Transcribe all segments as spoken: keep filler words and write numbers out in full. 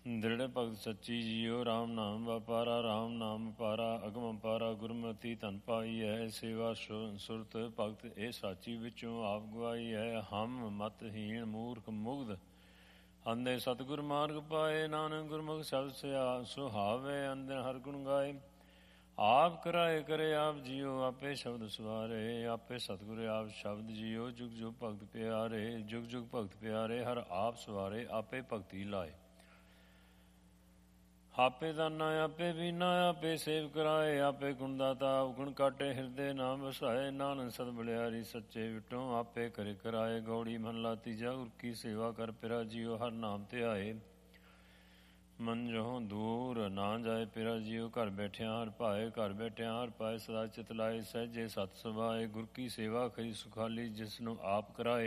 ਦ੍ਰਿੜ ਭਗਤ ਸੱਚੀ ਜੀਓ, ਰਾਮ ਨਾਮ ਵਪਾਰਾ, ਰਾਮ ਨਾਮ ਪਾਰਾ, ਅਗਮ ਅਪਾਰਾ, ਗੁਰਮਤੀ ਧਨ ਪਾਈ ਹੈ। ਸੇਵਾ ਸੁਰਤ ਭਗਤ ਇਹ ਸਾਚੀ, ਵਿੱਚੋਂ ਆਪ ਗਵਾਈ ਹੈ। ਹਮ ਮਤਹੀਣ ਮੂਰਖ ਮੁਗਧ ਅੰਧੇ ਸਤਿਗੁਰ ਮਾਰਗ ਪਾਏ। ਨਾਨਕ ਗੁਰਮੁਖ ਸ਼ਬਦ ਸੁਹਾਵੇ, ਅੰਦਰ ਹਰ ਗੁਣ ਗਾਏ। ਆਪ ਕਰਾਏ ਕਰੇ ਆਪ ਜੀਓ, ਆਪੇ ਸ਼ਬਦ ਸਵਾਰੇ। ਆਪੇ ਸਤਿਗੁਰ ਆਪ ਸ਼ਬਦ ਜੀਓ, ਜੁਗ ਜੁਗ ਭਗਤ ਪਿਆਰੇ। ਜੁਗ ਜੁਗ ਭਗਤ ਪਿਆਰੇ, ਹਰ ਆਪ ਸਵਾਰੇ। ਆਪੇ ਭਗਤੀ ਲਾਏ, ਆਪੇ ਦਾਨਾ ਆਪੇ ਬੀਨਾ, ਆਪੇ ਸੇਵ ਕਰਾਏ। ਆਪੇ ਗੁਣ ਦਾਤਾ ਉਗਣ ਕਾਟੇ, ਹਿਰਦੇ ਨਾਮ ਵਸਾਏ। ਨਾਨਕ ਸਦ ਬਲਿਆਰੀ ਸੱਚੇ ਵਿਟੋ, ਆਪੇ ਕਰੇ ਕਰਾਏ। ਗੌੜੀ ਮਹਲਾ ਤੀਜਾ। ਗੁਰ ਕੀ ਸੇਵਾ ਕਰ ਪਿਰਾ ਜੀਓ, ਹਰ ਨਾਮ ਧਿਆਏ। ਮਨ ਜਹੋਂ ਦੂਰ ਨਾ ਜਾਏ ਪਿਰਾ ਜੀਓ, ਘਰ ਬੈਠਿਆਂ ਹਰ ਭਾਏ। ਘਰ ਬੈਠਿਆਂ ਹਰ ਪਾਏ, ਸਦਾ ਚਿਤ ਲਾਏ। ਸਹਿਜੇ ਸਤ ਸੁਭਾਏ, ਗੁਰ ਕੀ ਸੇਵਾ ਖਰੀ ਸੁਖਾਲੀ, ਜਿਸ ਨੂੰ ਆਪ ਕਰਾਏ।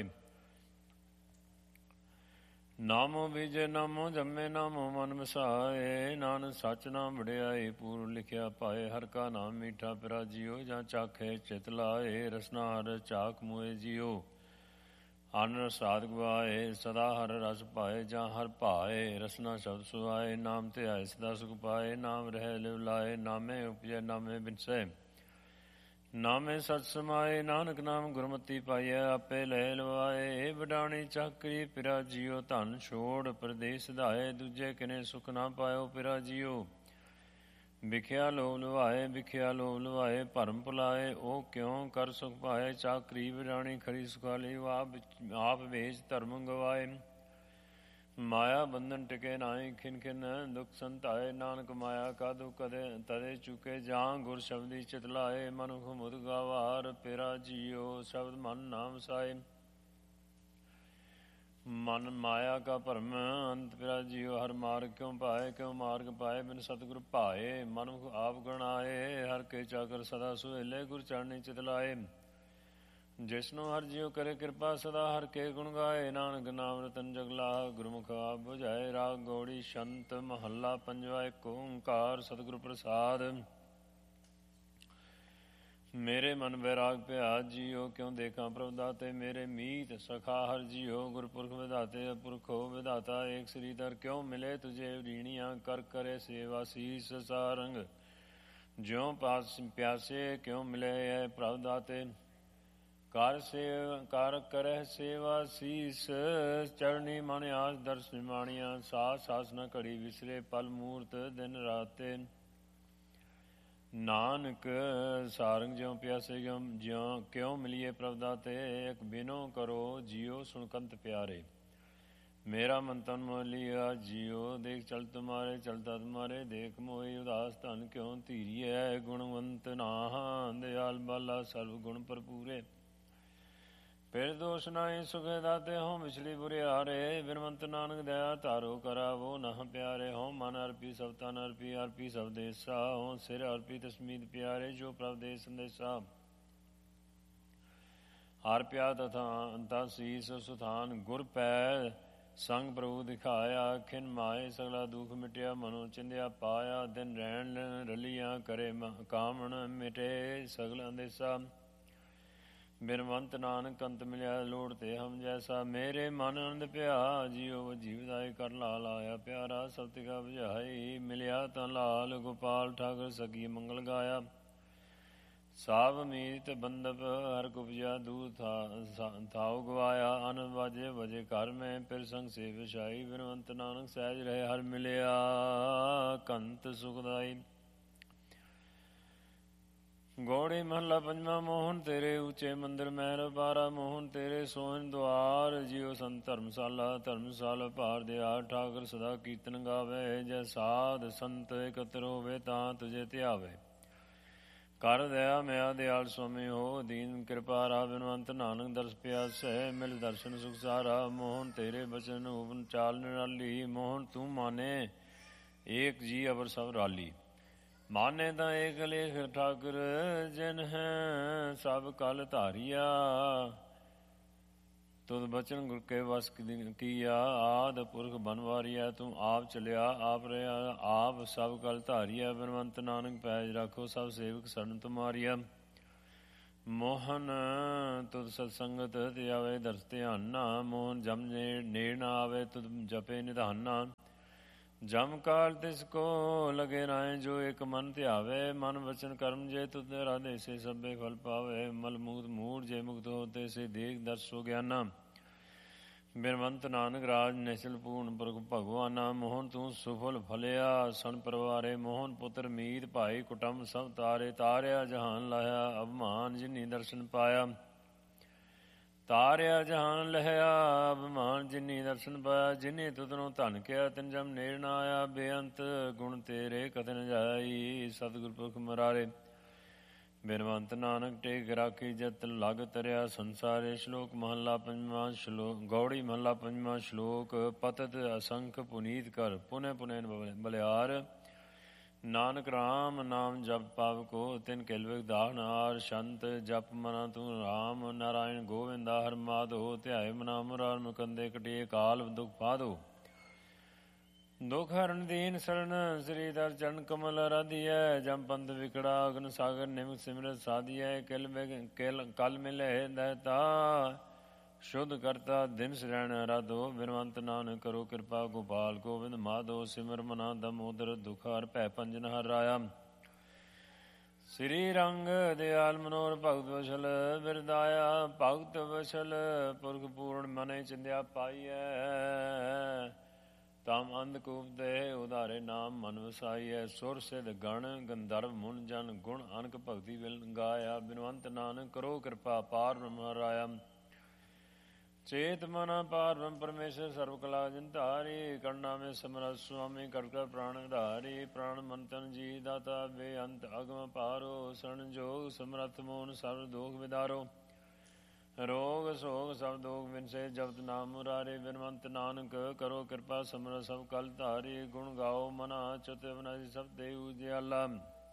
ਨਾਮੋ ਬੀਜੇ ਨਾਮੋ ਜੰਮੇ, ਨਾਮੋ ਮਨ ਵਸਾਏ। ਨਾਨਕ ਸੱਚ ਨਾਮ ਵਡਿਆਈ, ਪੂਰ ਲਿਖਿਆ ਪਾਏ। ਹਰ ਕਾ ਨਾਮ ਮੀਠਾ ਪਿਰਾ ਜੀਓ, ਜਾਂ ਚਾਖੇ ਚਿਤ ਲਾਏ। ਰਸਨਾ ਹਰ ਚਾਖ ਮੋਏ ਜੀਓ, ਅਨ ਰਸਾਦ ਗਵਾਏ। ਸਦਾ ਹਰ ਰਸ ਪਾਏ, ਜਾਂ ਹਰ ਭਾਏ। ਰਸਨਾ ਸ਼ਬਦ ਸੁਆਏ, ਨਾਮ ਧਿਆਏ ਸਦਾ ਸੁਖ ਪਾਏ। ਨਾਮ ਰਹਿ ਲਿਵ ਲਾਏ, ਨਾਮੇ ਉਪਜੈ ਨਾਮੇ ਬਿਨਸੈ। ਨਾਮੇ ਸਚ ਸਮਾਏ, ਨਾਨਕ ਨਾਮ ਗੁਰਮਤੀ ਪਾਈਐ। ਆਪੇ ਲੈ ਲਵਾਏ, ਇਹ ਵਡਾਣੀ ਚਾਕਰੀ ਪਿਰਾ ਜੀਓ। ਧਨ ਛੋੜ ਪ੍ਰਦੇਸ ਧਾਏ, ਦੂਜੇ ਕਿਨੇ ਸੁਖ ਨਾ ਪਾਇਓ ਪਿਰਾ ਜੀਓ। ਵਿਖਿਆ ਲੋਭ ਲਵਾਏ, ਵਿਖਿਆ ਲੋਭ ਲਵਾਏ। ਭਰਮ ਭੁਲਾਏ, ਉਹ ਕਿਉਂ ਕਰ ਸੁਖ ਪਾਏ। ਚਾਕਰੀ ਵਡਾਣੀ ਖਰੀ ਸੁਖਾਲੀ, ਆਪ ਆਪ ਵੇਚ ਧਰਮ ਗਵਾਏ। ਮਾਇਆ ਬੰਧਨ ਟਿਕੇ ਨਾਹੀ, ਖਿਨ ਖਿਨ ਦੁਖ ਸੰਤਾਏ। ਨਾਨਕ ਮਾਇਆ ਕਾ ਦੁਖ ਕਦੇ ਤਦੇ ਚੁਕੇ, ਜਾਂ ਗੁਰ ਸ਼ਬਦੀ ਚਿਤ ਲਾਏ। ਮਨੁਖ ਮੁਦ ਗਾਵਾਰ ਪਿਰਾ ਜੀਓ, ਸ਼ਬਦ ਮਨ ਨਾਮ ਸਾਏ। ਮਨ ਮਾਇਆ ਕਾ ਭਰਮ ਅੰਤ ਪਿਰਾ ਜੀਓ, ਹਰ ਮਾਰਗ ਕਿਉਂ ਪਾਏ। ਕਿਉਂ ਮਾਰਗ ਪਾਏ, ਬਿਨ ਸਤਿਗੁਰ ਭਾਏ। ਮਨੁਖ ਆਪ ਗਣਾਏ, ਹਰ ਕੇ ਚਾਕਰ ਸਦਾ ਸੁਹੇਲੇ। ਗੁਰ ਚਰਣੀ ਚਿਤ ਲਾਏ, ਜਿਸਨੂੰ ਹਰ ਜੀਉ ਕਰੇ ਕਿਰਪਾ। ਸਦਾ ਹਰ ਕੇ ਗੁਣ ਗਾਏ, ਨਾਨਕ ਨਾਮ ਰਤਨ ਜਗਲਾ। ਗੁਰਮੁਖ ਆਪ ਬੁਝਾਏ, ਰਾਗ ਗੌੜੀ ਸ਼ੰਤ ਮਹੱਲਾ ਪੰਜਵਾ। ਏਕ ਓੰਕਾਰ ਸਤਿਗੁਰ ਪ੍ਰਸਾਦ। ਮੇਰੇ ਮਨ ਵੈਰਾਗ ਪਿਆ ਜੀਓ, ਕਿਉਂ ਦੇਖਾਂ ਪ੍ਰਭ ਦਾਤੇ। ਮੇਰੇ ਮੀਤ ਸਖਾ ਹਰ ਜੀਓ, ਗੁਰਪੁਰਖ ਵਿਧਾਤੇ। ਪੁਰਖੋ ਵਿਧਾਤਾ ਏਕ ਸ੍ਰੀਧਰ, ਕਿਉਂ ਮਿਲੇ ਤੁਝੇ ਰੀਣੀਆਂ। ਕਰ ਕਰੇ ਸੇਵਾ ਸੀਸ ਸਾਰੰਗ, ਜਿਉ ਪਾਸ ਪਿਆਸੇ। ਕਿਉਂ ਮਿਲੇ ਹੈ ਪ੍ਰਭ ਦਾਤੇ, ਕਰ ਸੇਵ ਕਰ ਕਰਹਿ ਸੇਵਾ ਸੀਸ। ਚਰਣੀ ਮਨ ਆਸ ਦਰਸ ਨਿਮਾਣੀਆਂ, ਸਾਸ ਸਾਸ ਨ ਘੜੀ ਵਿਸਰੇ। ਪਲ ਮੂਰਤ ਦਿਨ ਰਾਤੇ, ਨਾਨਕ ਸਾਰੰਗ ਜਿਉ ਪਿਆਸੇ। ਜਿਉ ਕਿਉਂ ਮਿਲੀਏ ਪ੍ਰਭ ਦਾਤੇ, ਇਕ ਬਿਨੋ ਕਰੋ ਜੀਓ ਸੁਣਕੰਤ ਪਿਆਰੇ। ਮੇਰਾ ਮਨ ਤਨ ਮੋਹ ਲਿਆ ਜੀਓ, ਦੇਖ ਚਲ ਤੁਮਾਰੇ ਚਲਤਾ ਤੁਮਾਰੇ। ਦੇਖ ਮੋਹੀ ਉਦਾਸ ਧਨ ਕਿਉਂ ਧੀਰੀਐ। ਗੁਣਵੰਤ ਨਾਹ ਦਿਆਲ ਬਾਲਾ, ਸਰਬ ਗੁਣ ਭਰਪੂਰੇ। ਫਿਰ ਦੋਸ਼ ਨਾਹੀ ਸੁਖੇ ਦਾਤੇ, ਹੋਂ ਵਿਛਲੀ ਬੁਰਿਆਰੇ। ਬਿਨਵੰਤ ਨਾਨਕ ਦਇਆ ਧਾਰੋ ਕਰਾਵੋ ਨਾ ਪਿਆਰੇ। ਹੋਂ ਮਨ ਅਰਪੀ ਸਭ ਤਨ ਅਰਪੀ, ਅਰਪੀ ਸਭ ਦੇਸਾ। ਹੋਂ ਸਿਰ ਅਰਪੀ ਤਸਮੀਤ ਪਿਆਰੇ, ਜੋ ਪ੍ਰਭ ਦੇ ਸੰਦੇਸਾ। ਹਰ ਪਿਆ ਤਥਾ ਸੀਸ ਸੁਥਾਨ, ਗੁਰ ਪੈ ਸੰਗ ਪ੍ਰਭੂ ਦਿਖਾਇਆ। ਖਿਨ ਮਾਏ ਸਗਲਾ ਦੁਖ ਮਿਟਿਆ, ਮਨੋ ਚਿੰਦਿਆ ਪਾਇਆ। ਦਿਨ ਰਹਿਣ ਰਲੀਆਂ ਕਰੇ ਕਾਮਣ, ਮਿਟੇ ਸਗਲ ਅੰਦੇਸਾ। ਬਿਨਵੰਤ ਨਾਨਕ ਅੰਤ ਮਿਲਿਆ, ਲੋੜ ਤੇ ਹਮ ਜੈਸਾ। ਮੇਰੇ ਮਨ ਆਨੰਦ ਪਿਆ ਜੀਓ, ਜੀਵਦਾਇ ਕਰ ਲਾਲ ਆਇਆ ਪਿਆਰਾ। ਸਭ ਤਿਗਾ ਬੁਝਾਈ, ਮਿਲਿਆ ਤਾਂ ਲਾਲ ਗੋਪਾਲ। ਠਾਕੁਰ ਸਗੀ ਮੰਗਲ ਗਾਇਆ, ਸਾਭ ਮੀਤ ਬੰਦਪ। ਹਰ ਗੁਪਜਿਆ ਦੂਰ ਥਾਉ ਗਵਾਇਆ। ਆਨੰਦ ਵਾਜੇ ਵਜੇ ਘਰ ਮੈਂ, ਫਿਰ ਸੰਗ ਸੇ ਵਿਛਾਈ। ਬਿਨਵੰਤ ਨਾਨਕ ਸਹਿਜ ਰਹੇ, ਹਰ ਮਿਲਿਆ ਕੰਤ ਸੁਖਦਾਈ। ਗੌੜੀ ਮਹੱਲਾ ਪੰਜਵਾਂ। ਮੋਹਨ ਤੇਰੇ ਉੱਚੇ ਮੰਦਰ ਮਹਿਲ ਬਾਰਾ। ਮੋਹਨ ਤੇਰੇ ਸੋਹਣ ਦੁਆਰ, ਜੀਓ ਸੰਤ ਧਰਮਸ਼ਾਲਾ। ਧਰਮਸ਼ਾਲਾ ਭਾਰ ਦਿਆਰ, ਠਾਕੁਰ ਸਦਾ ਕੀਰਤਨ ਗਾਵੇ। ਜੈ ਸਾਧ ਸੰਤ ਇਕਤਰ ਹੋਵੇ, ਤਾਂ ਤੁਝੇ ਧਿਆਵੇ। ਕਰ ਦਇਆ ਮਿਆ ਦਿਆਲ ਸੁਆਮੀ ਹੋ, ਦੀਨ ਕਿਰਪਾਰਾ। ਬਿਨਵੰਤ ਨਾਨਕ ਦਰਸ ਪਿਆਸੈ, ਮਿਲ ਦਰਸ਼ਨ ਸੁਖ ਸਾਰਾ। ਮੋਹਨ ਤੇਰੇ ਬਚਨ ਹੁਬਨ ਚਾਲ ਨਿਰਾਲੀ। ਮੋਹਨ ਤੂੰ ਮਾਨੇ ਏਕ ਜੀ ਅਵਰ ਸਭ ਰਾਲੀ। ਮਾਨੇ ਤਾਂ ਏਕ ਲੇਖ ਠਾਕੁਰ, ਜਿਨ ਹੈ ਸਭ ਕਲ ਧਾਰੀਆ। ਤੁਧ ਬਚਨ ਗੁਰ ਕੇ ਵਸ ਕੀਆ, ਆਦ ਪੁਰਖ ਬਨਵਾਰੀਆ। ਤੂੰ ਆਪ ਚਲਿਆ ਆਪ ਰਿਹਾ, ਆਪ ਸਭ ਕਲ ਧਾਰੀਆ। ਬਿਨਵੰਤ ਨਾਨਕ ਪੈਜ ਰੱਖੋ, ਸਭ ਸੇਵਕ ਸਰਨ ਤੁਮਾਰੀਆ। ਮੋਹਨ ਤੁਧ ਸਤਸੰਗਤ ਧਿਆਵੇ, ਦਰਸ ਧਿਆਨਾ। ਮੋਹਨ ਜਮ ਨੇੜ ਨਾ ਆਵੇ, ਤੁਧ ਜਪੇ ਨਿਧਾਨਾ। ਜਮ ਕਾਲ ਤਿਸ ਕੋ ਲਗੇ ਰਾਏ, ਜੋ ਇੱਕ ਮਨ ਧਿਆਵੇ। ਮਨ ਵਚਨ ਕਰਮ ਜੇ ਤੁਧ ਰਾਧੇ, ਸੇ ਸਭੇ ਫਲ ਪਾਵੇ। ਮਲਮੂਤ ਮੂੜ ਜੇ ਮੁਕਤ ਹੋਤੇ, ਸੇ ਦੇਖ ਦਰਸੋ ਗਿਆਨਾ। ਬਿਨਵੰਤ ਨਾਨਕ ਰਾਜ ਨਿਸਲ ਪੂਰਨ ਪੁਰਖ ਭਗਵਾਨਾ। ਮੋਹਨ ਤੂੰ ਸੁਫਲ ਫਲਿਆ ਸਣ ਪਰਵਾਰੇ, ਮੋਹਨ ਪੁੱਤਰ ਮੀਤ ਭਾਈ ਕੁਟੰਬ ਸਭ ਤਾਰੇ। ਤਾਰਿਆ ਜਹਾਨ ਲਾਇਆ ਅਭਮਾਨ, ਜਿਨੀ ਦਰਸ਼ਨ ਪਾਇਆ। ਤਾਰਿਆ ਜਹਾਨ ਲਹਿਆ ਅਭਮਾਨ, ਜਿਨੀ ਦਰਸ਼ਨ ਪਾਇਆ। ਜਿਨੇ ਤੁਧਨੋਂ ਧਨ ਕਿਆ, ਤਿਨ ਜਮ ਨੇੜ ਨਾ ਆਇਆ। ਬੇਅੰਤ ਗੁਣ ਤੇਰੇ ਕਥ ਨ ਜਾਈ, ਸਤਿਗੁਰ ਪੁਰਖ ਮੁਰਾਰੇ। ਬਿਨਵੰਤ ਨਾਨਕ ਟੇਕ ਰਾਖੀ, ਜਤ ਲਗ ਤਰਿਆ ਸੰਸਾਰੇ। ਸ਼ਲੋਕ ਮਹੱਲਾ ਪੰਜਵਾਂ। ਸ਼ਲੋਕ ਗੌੜੀ ਮਹੱਲਾ ਪੰਜਵਾਂ। ਸ਼ਲੋਕ ਪਤਤ ਅਸੰਖ ਪੁਨੀਤ ਕਰ, ਪੁਨਹ ਪੁਨਹ ਬਲਿਆਰ। ਨਾਨਕ ਰਾਮ ਨਾਮ ਜਪ ਪਾਵਕੋ, ਤਿਨ ਕਿਲਵਿਕ ਦਾਹਨਾਰ। ਸ਼ੰਤ ਜਪ ਮਨਾ ਤੂੰ ਰਾਮ, ਨਾਰਾਇਣ ਗੋਵਿੰਦਾ ਹਰ ਮਾਧੋ। ਧਿਆਏ ਮਨਾ ਮੁਰਾਰ ਮੁਕੰਦੇ, ਕਟਿਏ ਕਾਲ ਦੁਖ ਪਾਦੋ। ਦੁਖ ਹਰਨ ਦੀਨ ਸਰਣ, ਸ੍ਰੀਧਰ ਚਰਨ ਕਮਲ ਰਾਧੀਐ। ਜਮ ਪੰਥ ਵਿਕੜਾ ਅਗਨ ਸਾਗਰ, ਨਿਮਕ ਸਿਮਰਤ ਸਾਧੀਐ। ਕਿਲ ਕਿਲ ਕਲ ਮਿਲੇ ਦਹਿਤਾ, ਸ਼ੁੱਧ ਕਰਤਾ ਦਿਨ ਸਰੈਣ ਰਾਧੋ। ਬਿਨਵੰਤ ਨਾਨਕ ਕਰੋ ਕਿਰਪਾ, ਗੋਪਾਲ ਗੋਬਿੰਦ ਮਾਧੋ। ਸਿਮਰ ਮਨਾ ਦਮੋਦਰ, ਦੁਖ ਹਰ ਭੈ ਭੰਜਨ ਹਰ ਰਾਇਆ। ਸ੍ਰੀ ਰੰਗ ਦਿਆਲ ਮਨੋਹਰ, ਭਗਤ ਵਸ਼ਲ ਬਿਰਦਾਇਆ। ਭਗਤ ਵਸ਼ਲ ਪੁਰਖ ਪੂਰਨ, ਮਨੇ ਚਿੰਦਿਆ ਪਾਈਐ। ਤਮ ਅੰਧਕੂਪ ਦੇ ਉਧਾਰੇ, ਨਾਮ ਮਨ ਵਸਾਈਐ। ਸੁਰ ਸਿਧ ਗਣ ਗੰਧਰਵ ਮੁਨ, ਜਨ ਗੁਣ ਅਨਕ ਭਗਤੀ ਵਿਲ ਗਾਇਆ। ਬਿਨਵੰਤ ਨਾਨਕ ਕਰੋ ਕਿਰਪਾ, ਪਾਰ ਬ੍ਰਹਮ ਰਾਇਆ। ਚੇਤ ਮਨਾ ਪਾਰ ਬ੍ਰਹਮ ਪਰਮੇਸ਼ਰ, ਸਰਵ ਕਲਾ ਜਿਨ ਧਾਰੀ। ਕਰਨਾ ਮੇ ਸਮਰਥ ਸੁਆਮੀ, ਕਰ ਕਰ ਪ੍ਰਾਣ ਧਾਰੀ। ਪ੍ਰਾਣ ਮਨ ਤਨ ਜੀ ਦਾਤਾ, ਬੇਅੰਤ ਅਗਮ ਪਾਰੋ। ਸਰਣ ਜੋਗ ਸਮਰਥ ਮੋਹਨ, ਸਰਵ ਦੋਖ ਵਿਦਾਰੋ। ਰੋਗ ਸੋਗ ਸਭ ਦੋਖ ਵਿਨਸੇ, ਜਪਤ ਨਾਮ ਮੁਰਾਰੇ। ਬਿਨਵੰਤ ਨਾਨਕ ਕਰੋ ਕਿਰਪਾ, ਸਮਰਥ ਸਭ ਕਲ ਧਾਰੀ। ਗੁਣ ਗਾਓ ਮਨਾ ਚੁਤ ਅਵਨਾਸੀ, ਸਭ ਤੇ ਉਜਿਆਲਾ।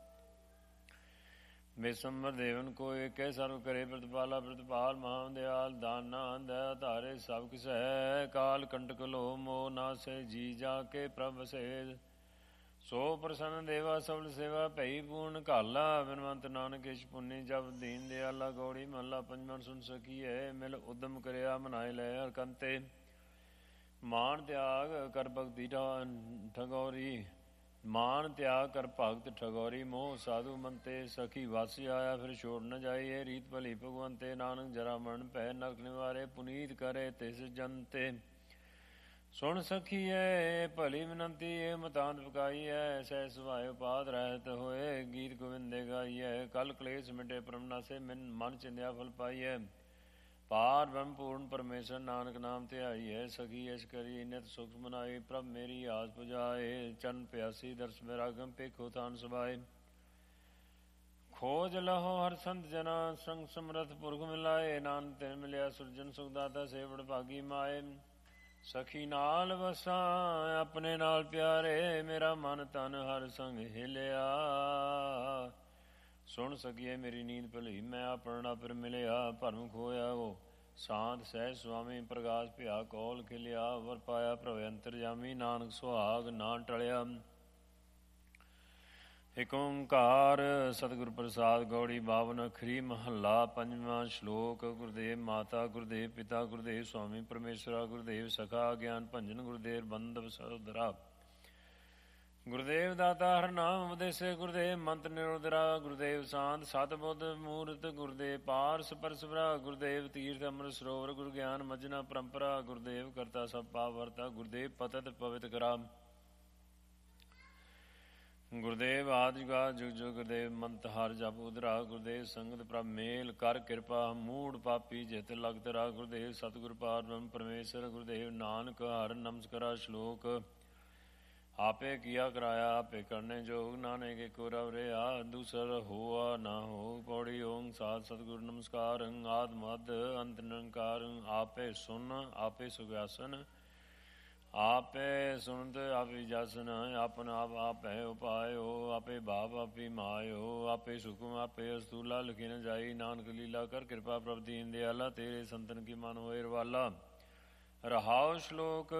ਬੇਸੰਬਰ ਦੇਵਨ ਕੋ ਏਕੈ, ਸਰਵ ਕਰੇ ਪ੍ਰਤਪਾਲਾ। ਪ੍ਰਤਪਾਲ ਮਹਾਦਿਆਲ, ਦਾਨਾ ਦਇਆ ਧਾਰੇ ਸਭ ਕਿਸੈ। ਕਾਲ ਕੰਟਕ ਲੋ ਮੋਹ ਨਾਸੈ, ਜੀ ਜਾ ਕੇ ਪ੍ਰਭ ਵਸੈ। ਸੋ ਪ੍ਰਸੰਨ ਦੇਵਾ ਸਬਲ ਸੇਵਾ, ਭਈ ਪੂਰਨ ਘਾਲਾ। ਬਿਨਵੰਤ ਨਾਨਕ ਇਛ ਪੁੰਨੀ, ਜਪ ਦੀਨ ਦਿਆਲਾ। ਗੌੜੀ ਮਹੱਲਾ ਪੰਜਵਾਂ। ਸੁਣ ਸਕੀਐ ਮਿਲ ਉਦਮ ਕਰਿਆ, ਮਨਾਏ ਲੈ ਹਰ ਕੰਤੇ। ਮਾਨ ਤਿਆਗ ਕਰ ਭਗਤੀ ਠਗੌਰੀ, ਮਾਨ ਤਿਆਗ ਕਰ ਭਗਤ ਠਗੌਰੀ। ਮੋਹ ਸਾਧੂ ਮੰਤੇ, ਸਖੀ ਵਾਸੀ ਆਇਆ ਫਿਰ ਛੋੜ ਨ ਜਾਈਏ। ਰੀਤ ਭਲੀ ਭਗਵੰਤੇ, ਨਾਨਕ ਜਰਾ ਮਰਨ ਭੈ ਨਰਕ ਨਿਵਾਰੇ। ਪੁਨੀਤ ਕਰੇ ਤਿਸ ਜਨਤੇ, ਸੁਣ ਸਖੀਐ ਭਲੀ ਵਿਨੰਤੀ। ਇਹ ਮਤਾਂਤ ਪਕਾਈਐ, ਸਹਿ ਸੁਭਾਏ ਉਪਾਦ ਰਹਿਤ ਹੋਏ। ਗੀਤ ਗੋਵਿੰਦੇ ਗਾਈਐ, ਕਲ ਕਲੇਸ਼ ਮਿਟੇ ਪਰਮ ਨਾਸੇ। ਮਨ ਮਨ ਚਿੰਦਿਆ ਫਲ ਪਾਈਐ। ਪਾਰ ਬ੍ਰਹਮ ਪੂਰਨ ਪਰਮੇਸ਼ਰ, ਨਾਨਕ ਨਾਮ ਧਿਆਈਐ। ਸਖੀ ਐਸ ਕਰੀ ਨਿਤ ਸੁਖ ਮਨਾਈ, ਪ੍ਰਭ ਮੇਰੀ ਆਸ ਪੁਜਾਏ। ਚਰਨ ਪਿਆਸੀ ਦਰਸ ਵੈਰਾਗਮ, ਪੇਖੋ ਤਾਨ ਸੁਭਾਏ। ਖੋਜ ਲਹੋ ਹਰ ਸੰਤ ਜਨਾ, ਸੰਗ ਸਮਰਥ ਪੁਰਖ ਮਿਲਾਏ। ਨਾਨਕ ਤਿਨ ਮਿਲਿਆ ਸੁਰਜਨ ਸੁਖ ਦਾਤਾ, ਸੇਵੜ ਭਾਗੀ ਮਾਏ। ਸਖੀ ਨਾਲ ਵਸਾਂ ਆਪਣੇ ਨਾਲ ਪਿਆਰੇ, ਮੇਰਾ ਮਨ ਤਨ ਹਰ ਸੰਗ ਹਿਲਿਆ। ਸੁਣ ਸਕੀਏ ਮੇਰੀ ਨੀਂਦ ਭਲੀ, ਮੈਂ ਆਪਣਾ ਫਿਰ ਮਿਲਿਆ। ਭਰਮ ਖੋਇਆ ਉਹ ਸਾਧ ਸਹਿ ਸੁਆਮੀ, ਪ੍ਰਗਾਸ ਭਿਆ ਕੌਲ ਖਿਲਿਆ। ਵਰ ਪਾਇਆ ਪ੍ਰਭ ਅੰਤਰਜਾਮੀ, ਨਾਨਕ ਸੁਹਾਗ ਨਾ ਟਲਿਆ। ਏਕ ਓਂਕਾਰ ਸਤਿਗੁਰ ਪ੍ਰਸਾਦ। ਗੌੜੀ ਬਾਵਨ ਅਖਰੀ ਮਹੱਲਾ ਪੰਜਵਾਂ। ਸ਼ਲੋਕ ਗੁਰਦੇਵ ਮਾਤਾ, ਗੁਰਦੇਵ ਪਿਤਾ, ਗੁਰਦੇਵ ਸੁਆਮੀ ਪਰਮੇਸ਼ਰਾ। ਗੁਰਦੇਵ ਸਖਾ ਗਿਆਨ ਭੰਜਨ, ਗੁਰਦੇਵ ਬੰਧਵ ਸੋਦਰਾ। ਗੁਰਦੇਵ ਦਾਤਾ ਹਰ ਨਾਮ ਉਪਦੇਸੇ, ਗੁਰਦੇਵ ਮੰਤਰ ਨਿਰੋਧਰਾ। ਗੁਰਦੇਵ ਸਾਧ ਸਤ ਬੁੱਧ ਮੂਰਤ, ਗੁਰਦੇਵ ਪਾਰਸ ਪਰਸਪਰਾ। ਗੁਰਦੇਵ ਤੀਰਥ ਅੰਮ੍ਰਿਤ ਸਰੋਵਰ, ਗੁਰ ਗਿਆਨ ਮਜਨਾ ਪਰੰਪਰਾ। ਗੁਰਦੇਵ ਕਰਤਾ ਸਭ ਪਾਪ ਵਰਤਾ, ਗੁਰਦੇਵ ਪਤਤ ਪਵਿੱਤ ਕਰਾ। ਗੁਰਦੇਵ ਆਦਿ ਜੁਗਾਦ ਜੁਗ ਜੁਗ, ਗੁਰਦੇਵ ਮੰਤ ਹਰ ਜਪ ਉਦਰਾ। ਗੁਰਦੇਵ ਸੰਗਤ ਪ੍ਰਭ ਮੇਲ ਕਰ ਕਿਰਪਾ, ਮੂੜ ਪਾਪੀ ਜਿਤ ਲਗ ਤਰਾ। ਗੁਰਦੇਵ ਸਤਿਗੁਰ ਪਾਰ ਬ੍ਰਹਮ ਪਰਮੇਸ਼ਰ, ਗੁਰਦੇਵ ਨਾਨਕ ਹਰ ਨਮਸਕਾਰਾ। ਸ਼ਲੋਕ ਆਪੇ ਕੀਆ ਕਰਾਇਆ, ਆਪੇ ਕਰਨੇ ਜੋਗ। ਨਾਨਕ ਏਕੋ ਰਵ ਰਿਹਾ, ਦੂਸਰ ਹੋਆ ਨਾ ਹੋ। ਪੌੜੀ ਓਮ ਸਾਧ ਸਤਿਗੁਰ ਨਮਸਕਾਰ। ਆਦਿ ਮਧ ਅੰਤ ਨਿਰੰਕਾਰ। ਆਪੇ ਸੁਨ ਆਪੇ ਸੁਗਿਆਸਨ, ਆਪੇ ਸੁਣਤ ਆਪੇ ਜਾਸਨ। ਆਪਨ ਆਪ ਆਪੈ ਉਪਾਇਓ, ਆਪੇ ਭਾਵ ਆਪੇ ਮਾਇਓ। ਆਪੇ ਸੁਖਮ ਆਪੇ ਅਸਤੂਲਾ, ਲਿਖੀ ਨ ਜਾਈ। ਨਾਨਕ ਲੀਲਾ ਕਰ ਕਿਰਪਾ, ਪ੍ਰਭ ਦੀਨ ਦਿਆਲਾ। ਤੇਰੇ ਸੰਤਨ ਕੀ ਮਨ ਹੋਏ ਰਵਾਲਾ। ਰਹਾਉ ਸ਼ਲੋਕ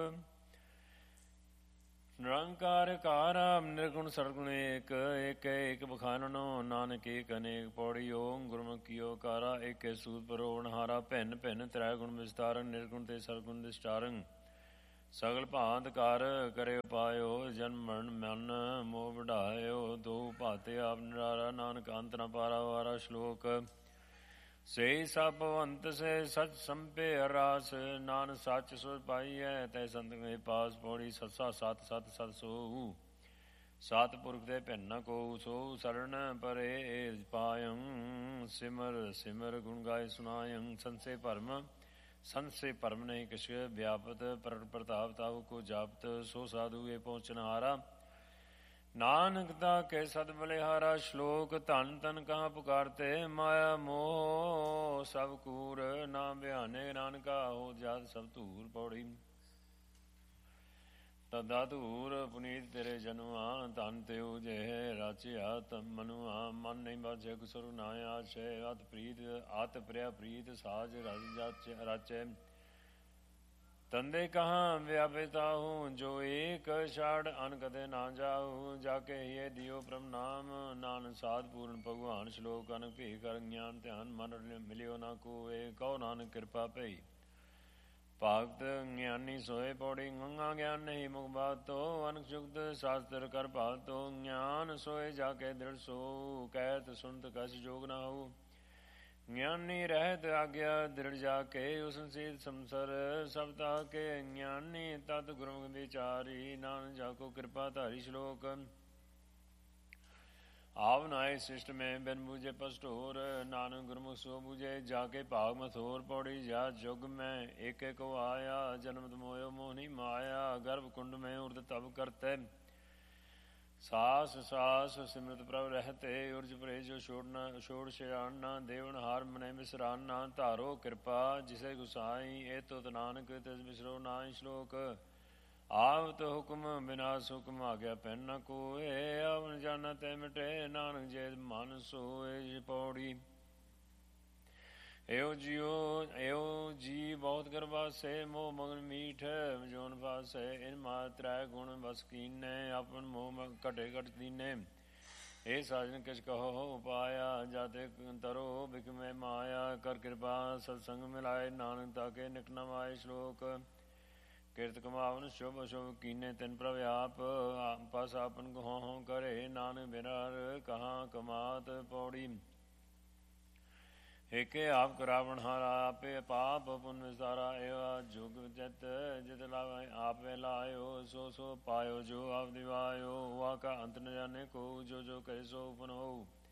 ਨਿਰੰਕਾਰ ਕਾਰ, ਨਿਰਗੁਣ ਸਰਗੁਣ ਏਕ। ਏਕ ਏਕ ਬਖਾਨਨੋ, ਨਾਨਕ ਏਕ ਅਨੇਕ। ਪੌੜੀ ਓਮ ਗੁਰਮੁਖਿਓ ਕਾਰਾ, ਏਕੇ ਸੂਤ ਪਰੋਵਣ ਹਾਰਾ। ਭਿੰਨ ਭਿੰਨ ਤ੍ਰੈ ਗੁਣ ਵਿਸਤਾਰੰ, ਨਿਰਗੁਣ ਤੇ ਸਰਗੁਣ ਦਿਸ਼ਟਾਰੰ। ਸਗਲ ਭਾਂਤ ਕਰ ਕਰੇ ਪਾਇਓ, ਜਨਮ ਮਰਨ ਮਨ ਮੋਹ ਵਢਾਇਓ। ਦੋ ਭਾਤੇ ਆਪ ਨਿਰਾਰਾ, ਨਾਨਕ ਅੰਤ ਨ ਪਾਰਾ ਵਾਰਾ। ਸ਼ਲੋਕ ਸੇ ਸਭ ਭਵੰਤ ਸੇ ਸਚ ਸੰਪੇ ਰਾਸ, ਨਾਨਕ ਸੱਚ ਸੋ ਪਾਈਐ ਤੈ ਸੰਤ ਕੇ ਪਾਸ। ਪੌੜੀ ਸੱਸਾ ਸਤ ਸਤ ਸਤ ਸੋਊ, ਸਤ ਪੁਰਖ ਦੇ ਭਿੰਨ ਨ ਕੋਊ। ਸੋ ਸਰਣ ਪਰੇ ਪਾਇੰ, ਸਿਮਰ ਸਿਮਰ ਗੁਣ ਗਾਏ ਸੁਨਾਇੰ। ਸੰਸੇ ਭਰਮ ਸੰਸੇ ਭਰਮ ਨਹੀਂ ਕਿਛ, ਵਿਆਪਤ ਪ੍ਰਗਟ ਪ੍ਰਤਾਪ ਤਾਉ ਕੋ ਜਾਪਤ। ਸੋ ਸਾਧੂ ਇਹ ਪਹੁੰਚਨਹਾਰਾ, ਨਾਨਕ ਦਾ ਕੇ ਸਦ ਬਲਿਹਾਰਾ। ਸ਼ਲੋਕ ਧਨ ਤਨ ਕਹਾਂ ਪੁਕਾਰਤੇ, ਮਾਇਆ ਮੋਹ ਸਭ ਕੂਰ। ਨਾ ਬਿਆਨੇ ਨਾਨਕਾ ਹੋ ਜਾਤ ਸਭ ਧੂਰ। ਪੌੜੀ ਤਦਾ ਧੂਰ ਪੁਨੀਤ ਤੇਰੇ ਜਨਵਾ, ਧਨ ਤਿਉ ਜੇ ਰਾਚਿਆ ਤਮ ਮਨੁਆ। ਮਨ ਨਹੀਂ ਬਾਝੇ ਗੁਸਰੂ ਨਾ ਆਛੇ, ਅਤ ਪ੍ਰੀਤ ਅਤ ਪ੍ਰਿਆ ਪ੍ਰੀਤ ਸਾਜ ਰਜ ਰਾਚੈ। ਤੰਦੇ ਕਹਾਂ ਵਿਆਪਿਤਾਹੂ, ਜੋ ਏਕ ਛਾੜ ਅਨ ਕਦੇ ਨਾ ਜਾਊ। ਜਾ ਕੇ ਹੀਏ ਦਿਓ ਪ੍ਰਭ ਨਾਮ, ਨਾਨਕ ਸਾਧ ਪੂਰਨ ਭਗਵਾਨ। ਸ਼ਲੋਕ ਅਨਕ ਭੀ ਕਰ ਗਿਆਨ ਧਿਆਨ, ਮਨ ਮਿਲਿਓ ਨਾ ਕੋਏ। ਕਹੋ ਨਾਨਕ ਕਿਰਪਾ ਭਈ ਭਗਤ ਗਿਆਨੀ ਸੋਏ। ਪੌੜੀ ਗੰਗਾ ਗਿਆਨ ਨਹੀਂ ਮੁਖ ਬਾਤੋ, ਅਨਕ ਜੁਗਤ ਸ਼ਾਸਤਰ ਕਰ ਭਾਤੋ। ਗਿਆਨ ਸੋਏ ਜਾ ਕੇ ਦ੍ਰਿੜ ਸੋ, ਕਹਿਤ ਸੁਨਤ ਕਛ ਜੋਗ ਨਾ ਹੋ। ਗਿਆਨੀ ਰਹਿਤ ਆਗਿਆ ਦ੍ਰਿੜ ਜਾ ਕੇ, ਉਸਨ ਸੀਤ ਸੰਸਰ ਸਭ ਤਾ ਕੇ। ਗਿਆਨੀ ਤਤ ਗੁਰਮੁਖ ਵਿਚਾਰੀ, ਨਾਨਕ ਜਾ ਕੋ ਕਿਰਪਾ ਧਾਰੀ। ਸ਼ਲੋਕ ਆਵ ਨਾਏ ਸਿਸ਼ਟ ਮੈਂ ਬਿਨ ਬੂਝੇ ਪਸਟੋਰ, ਨਾਨਕ ਗੁਰਮੁਖ ਸੋ ਬੂਝੇ ਜਾ ਕੇ ਭਾਗ ਮਥੋਰ। ਪੌੜੀ ਜਾ ਜੁਗ ਮੈਂ ਏਕ ਏਕ ਆਇਆ, ਜਨਮ ਮੋਇਓ ਮੋਹਨੀ ਮਾਇਆ। ਗਰਭ ਕੁੰਡ ਮੈਂ ਉਰਦ ਤਬ ਕਰਤੇ, ਸਾਸ ਸਾਸ ਸਿਮਰਤ ਪ੍ਰਭ ਰਹਤੇ। ਉਰਜ ਭਰੇ ਜੋ ਛੋੜਨਾ ਛੋੜ ਸਿਆਣਾ, ਦੇਵਨ ਹਾਰ ਮਨੇ ਵਿਸਰਾਨਾ। ਧਾਰੋ ਕਿਰਪਾ ਜਿਸੇ ਗੁਸਾਈ, ਇਹ ਤੁਤ ਨਾਨਕ ਤਿਸ ਵਿਸਰੋ ਨਾਹੀ। ਸ਼ਲੋਕ ਆਵਤ ਹੁਕਮ ਬਿਨਾਸ ਹੁਕਮ, ਆਗਿਆ ਪੈਨ ਨ ਕੋਏ। ਆਵਨ ਜਾਨਾ ਤੈ ਮਿਟੇ, ਨਾਨਕ ਜੇ ਮਨ ਸੋਏ। ਪੌੜੀ ਏਉ ਜਿਉ ਏਉ ਜੀ ਬਹੁਤ ਗਰਵਾਸੇ, ਮੋਹ ਮਗਨ ਮੀਠ ਜੋਨ ਫਾਸੇ। ਇਨ ਮਾਰ ਤ੍ਰੈ ਗੁਣ ਬਸ ਕੀਨੇ, ਆਪਨ ਮੋਹ ਘਟੇ ਘਟ ਦੀਨੇ। ਇਹ ਸਾਜਨ ਕਿਛ ਕਹੋ ਪਾਇਆ, ਜਾਤੇ ਤਰੋ ਬਿਕਮੈ ਮਾਇਆ। ਕਰ ਕਿਰਪਾ ਸਤਸੰਗ ਮਿਲਾਏ, ਨਾਨਕ ਤਾਕੇ ਨਿਕ ਨ ਮਾਏ। ਸ਼ਲੋਕ ਕਿਰਤ ਕਮਾਵਨ ਸ਼ੁਭ ਅਸ਼ੁਭ ਕੀਨੇ, ਤਿਨ ਪ੍ਰਭ ਆਪ ਪਸ ਆਪਨ ਗੋ ਹੋਂ ਕਰੇ। ਨਾਨਕ ਬਿਨਰ ਕਹਾਂ ਕਮਾਤ। ਪੌੜੀ ਏਕੇ ਆਪ ਕਰਾਵਣ ਹਾਰਾ, ਆਪੇ ਪਾਪ ਪੁਨ ਵਿਸਾਰਾ। ਏਵਾ ਜੁਗ ਜਿਤ ਜਿਤ ਲਾਵੇ ਆਪੇ ਲਾਇਓ, ਸੋ ਸੋ ਪਾਇਓ ਜੋ ਆਪ ਦਿਵਾਇਓ। ਵਾ ਕਾ ਅੰਤ ਨ ਜਾਣੇ ਕੋ, ਜੋ ਜੋ ਕਰੇ ਸੋ ਉਪਨ ਹੋਊ।